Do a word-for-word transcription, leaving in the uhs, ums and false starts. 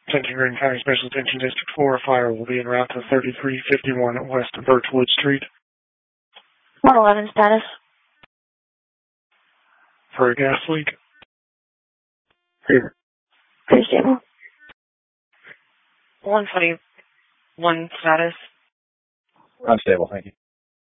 Attention Green County Special Attention District four, a fire will be en route to thirty-three fifty-one West Birchwood Street. one eleven status. For a gas leak. Here. Pretty stable. one twenty-one status. Unstable, thank you.